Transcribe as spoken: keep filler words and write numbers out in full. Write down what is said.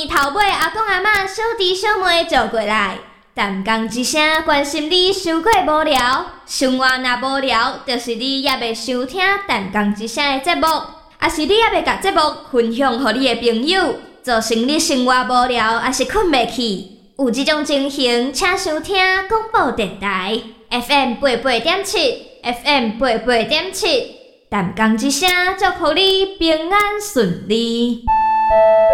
年头尾阿公阿嬷、小弟小妹做过来，淡江一声关心你伤过无聊，生活若无聊，就是你也袂收听淡江一声的节目，也是你也袂甲节目分享予你的朋友，造成你生活无聊，也是困袂去。有这种情形，请收听广播电台 F M 八八点七 ，F M 八八点七，淡江一声祝福你平安顺利。